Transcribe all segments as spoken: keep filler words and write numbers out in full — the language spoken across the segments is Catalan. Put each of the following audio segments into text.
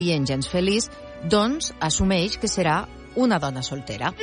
i en gens feliç, doncs assumeix que serà una dona soltera.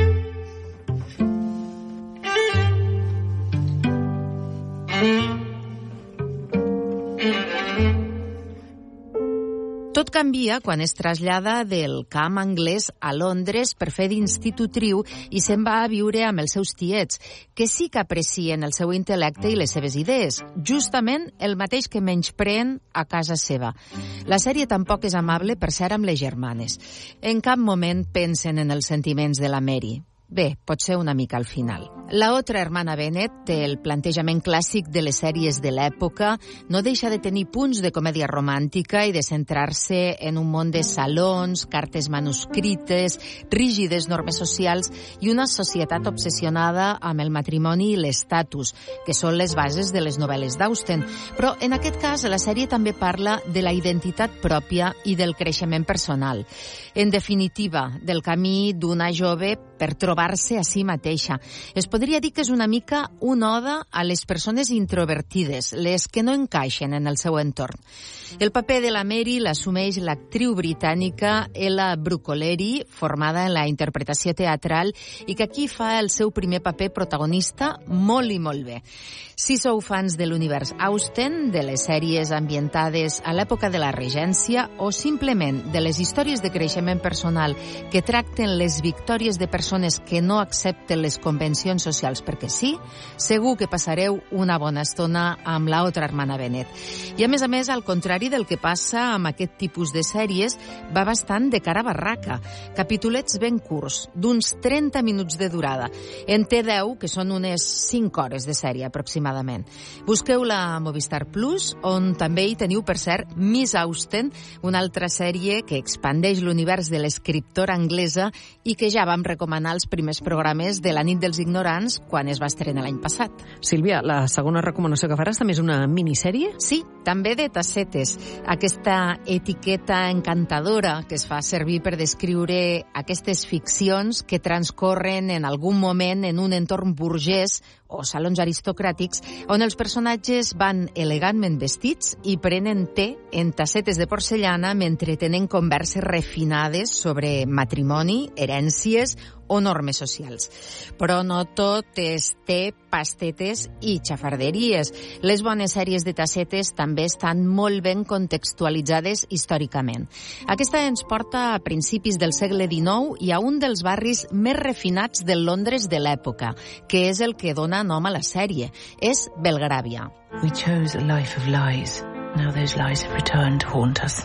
Tot canvia quan es trasllada del camp anglès a Londres per fer d'institutriu i se'n va a viure amb els seus tiets, que sí que aprecien el seu intel·lecte i les seves idees, justament el mateix que menyspreen a casa seva. La sèrie tampoc és amable per ser amb les germanes. En cap moment pensen en els sentiments de la Mary. Bé, pot ser una mica al final. La otra hermana Bennet té el plantejament clàssic de les sèries de l'època, no deixa de tenir punts de comèdia romàntica i de centrar-se en un món de salons, cartes manuscrites, rígides normes socials i una societat obsessionada amb el matrimoni i l'estatus, que són les bases de les novel·les d'Austen. Però en aquest cas la sèrie també parla de la identitat pròpia i del creixement personal. En definitiva, del camí d'una jove per trobar-se a si mateixa. Es podria dir que és una mica una oda a les persones introvertides, les que no encaixen en el seu entorn. El paper de la Mary l'assumeix l'actriu britànica Ella Brucoleri, formada en la interpretació teatral i que aquí fa el seu primer paper protagonista molt i molt bé. Si sou fans de l'univers Austen, de les sèries ambientades a l'època de la Regència o simplement de les històries de creixement personal que tracten les victòries de persones que no accepten les convencions socials perquè sí, segur que passareu una bona estona amb la otra hermana Bennet. I a més a més, al contrari del que passa amb aquest tipus de sèries, va bastant de cara a barraca. Capitulets ben curts, d'uns trenta minuts de durada. En té deu, que són unes cinc hores de sèrie aproximadament. Busqueu-la a Movistar Plus, on també hi teniu, per cert, Miss Austen, una altra sèrie que expandeix l'univers de l'escriptora anglesa i que ja vam recomanar els primers programes de la nit dels ignorants quan es va estrenar l'any passat. Sílvia, la segona recomanació que faràs també és una minissèrie? Sí, també de Tassetes, aquesta etiqueta encantadora que es fa servir per descriure aquestes ficcions que transcorren en algun moment en un entorn burgès o salons aristocràtics on els personatges van elegantment vestits i prenen té en tassetes de porcellana mentre tenen converses refinades sobre matrimoni, herències o normes socials. Però no tot és té, pastetes i xafarderies. Les bones sèries de tassetes també estan molt ben contextualitzades històricament. Aquesta ens porta a principis del segle dinou i a un dels barris més refinats del Londres de l'època, que és el que dona nom a la sèrie. És Belgravia. We chose a life of lies. Now those lies have returned to haunt us.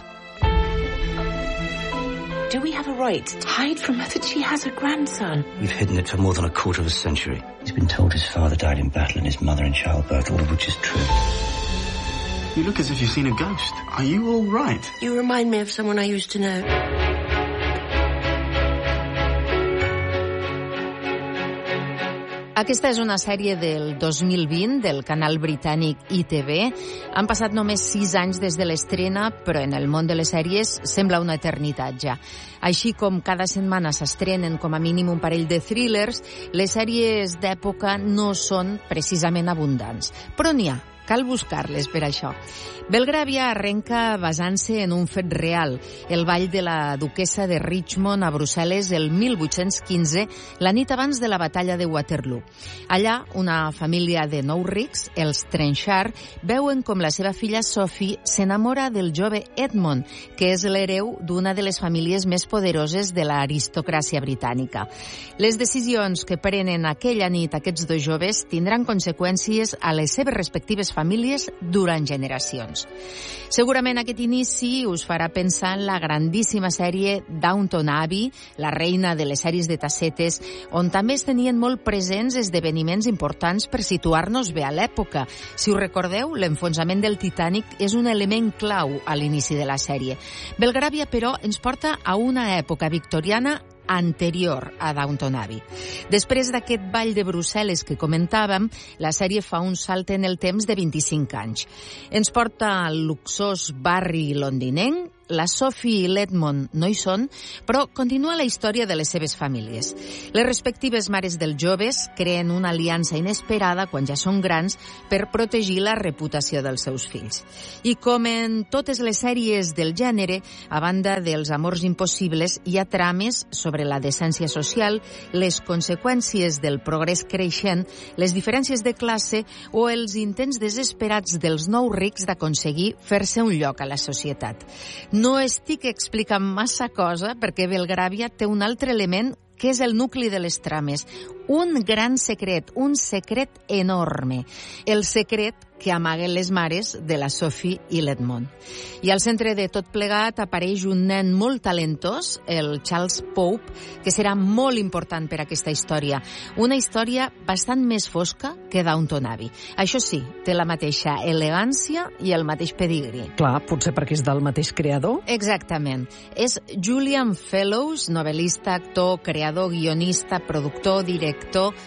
Do we have a right to hide from her that she has a grandson? We've hidden it for more than a quarter of a century. He's been told his father died in battle and his mother in childbirth, all of which is true. You look as if you've seen a ghost. Are you all right? You remind me of someone I used to know. Aquesta és una sèrie del dos mil vint del canal britànic I T V. Han passat només sis anys des de l'estrena, però en el món de les sèries sembla una eternitat ja. Així com cada setmana s'estrenen com a mínim un parell de thrillers, les sèries d'època no són precisament abundants. Però n'hi ha. Cal buscar-les per això. Belgravia arrenca basant-se en un fet real, el ball de la duquessa de Richmond a Brussel·les el mil vuit-cents quinze, la nit abans de la batalla de Waterloo. Allà, una família de nou rics, els Trenchard, veuen com la seva filla Sophie s'enamora del jove Edmund, que és l'hereu d'una de les famílies més poderoses de l'aristocràcia britànica. Les decisions que prenen aquella nit aquests dos joves tindran conseqüències a les seves respectives famílies durant generacions. Segurament aquest inici us farà pensar en la grandíssima sèrie Downton Abbey, la reina de les sèries de tassetes, on també es tenien molt presents esdeveniments importants per situar-nos bé a l'època. Si us recordeu, l'enfonsament del Titanic és un element clau a l'inici de la sèrie. Belgravia, però, ens porta a una època victoriana anterior a Downton Abbey. Després d'aquest ball de Brussel·les que comentàvem, la sèrie fa un salt en el temps de vint-i-cinc anys. Ens porta al luxós barri londinenc La Sophie i l'Edmond no hi són, però continua la història de les seves famílies. Les respectives mares dels joves creen una aliança inesperada quan ja són grans per protegir la reputació dels seus fills. I com en totes les sèries del gènere, a banda dels amors impossibles, hi ha trames sobre la decència social, les conseqüències del progrés creixent, les diferències de classe o els intents desesperats dels nous rics d'aconseguir fer-se un lloc a la societat. No estic explicant massa cosa perquè Belgravia té un altre element que és el nucli de les trames. Un gran secret, un secret enorme. El secret que amaguen les mares de la Sophie i l'Edmond. I al centre de tot plegat apareix un nen molt talentós, el Charles Pope, que serà molt important per aquesta història. Una història bastant més fosca que Downton Abbey. Això sí, té la mateixa elegància i el mateix pedigrí. Clar, potser perquè és del mateix creador? Exactament. És Julian Fellowes, novel·lista, actor, creador, guionista, productor, director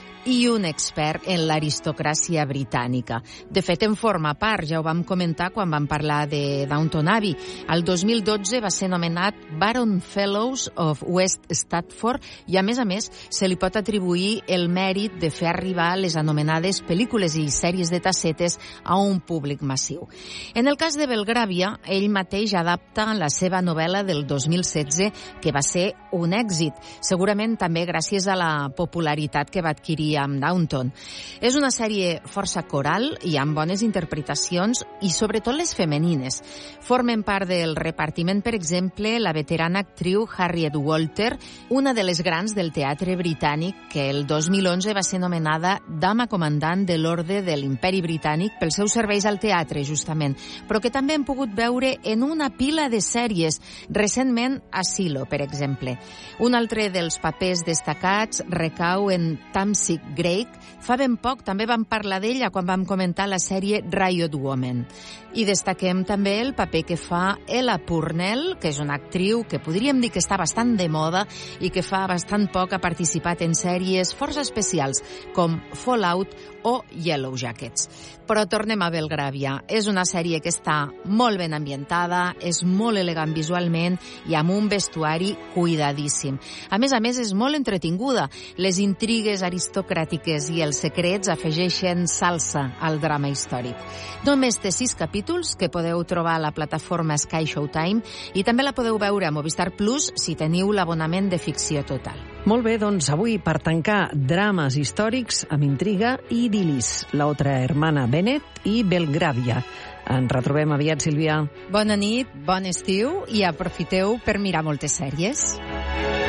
i un expert en l'aristocràcia britànica. De fet, en forma part, ja ho vam comentar quan vam parlar de Downton Abbey. El dos mil dotze va ser nomenat Baron Fellows of West Stafford i, a més a més, se li pot atribuir el mèrit de fer arribar les anomenades pel·lícules i sèries de tassetes a un públic massiu. En el cas de Belgravia, ell mateix adapta la seva novel·la del dos mil setze, que va ser un èxit, segurament també gràcies a la popularitat que va adquirir amb Downton. És una sèrie força coral i amb bones interpretacions i sobretot les femenines. Formen part del repartiment, per exemple, la veterana actriu Harriet Walter, una de les grans del teatre britànic que el dos mil onze va ser nomenada Dama Comandant de l'Orde de l'Imperi Britànic pels seus serveis al teatre, justament, però que també hem pogut veure en una pila de sèries, recentment a Silo, per exemple. Un altre dels papers destacats recau en Tamsyn Greig. Fa ben poc també vam parlar d'ella quan vam comentar la sèrie Riot Woman. I destaquem també el paper que fa Ella Purnell, que és una actriu que podríem dir que està bastant de moda i que fa bastant poc ha participat en sèries força especials com Fallout o Yellow Jackets. Però tornem a Belgravia. És una sèrie que està molt ben ambientada, és molt elegant visualment i amb un vestuari cuidadíssim. A més a més, és molt entretinguda. Les intrigues aristocràtiques i els secrets afegeixen salsa al drama històric. Només té sis capítols que podeu trobar a la plataforma Sky Showtime i també la podeu veure a Movistar Plus si teniu l'abonament de Ficció Total. Molt bé, doncs avui per tancar drames històrics amb intriga i idil·lis, La otra hermana Bennet i Belgravia. Ens retrobem aviat, Sílvia. Bona nit, bon estiu i aprofiteu per mirar moltes sèries.